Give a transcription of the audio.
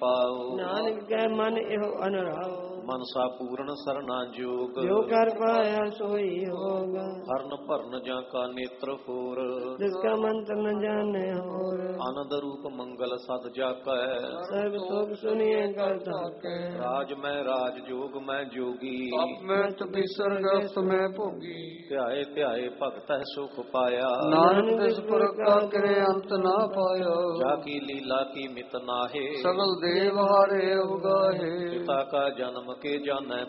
ਪਾਓ। ਨਾਨਕ ਕੈ ਮਨ ਇਹੋ ਅਨਰਾਓ। ਮਨਸਾ ਪੂਰਨ ਸਰਨਾ ਜੋਗ। ਜੋ ਕਰ ਪਾਇਆ ਸੋਈ ਹੋਗ। ਹਰਨ ਭਰਨ ਜਾਂ ਕਾ ਨੇਤਰ ਹੋਰ। ਜਿਸ ਕਾ ਮੰਤਰ ਨ ਜਾਣੇ ਹੋਰ। ਆਨੰਦ ਰੂਪ ਮੰਗਲ ਸਦ ਜਾਕੈ। ਸਰਬ ਸੋਗ ਸੁਨੀਏ ਕਰ ਤਾਕੈ। ਰਾਜ ਮੈਂ ਰਾਜ ਜੋਗ ਮੈਂ ਜੋਗੀ। ਮੈਂ ਤਪੀਸਰ ਗ੍ਰਸਤ ਮੈਂ ਭੋਗੀ। ਧਿਆਏ ਧਿਆਏ ਭਗਤੈ ਸੁਖ ਪਾਇਆ। ਨਾਨਕ ਤਿਸ ਪ੍ਰਕਾਰ ਕਰੇ ਅੰਤ ਨਾ ਪਾਇਆ। ਜਾ ਕੀ ਲੀਲਾ ਕੀ ਮਿਤ ਨਾਹੇ। ਸਗਲ ਦੇਵ ਹਾਰੇ ਉਗਾਹੇ। ਪਿਤਾ ਕਾ ਜਨਮ ਕੇ ਜਾਣੈ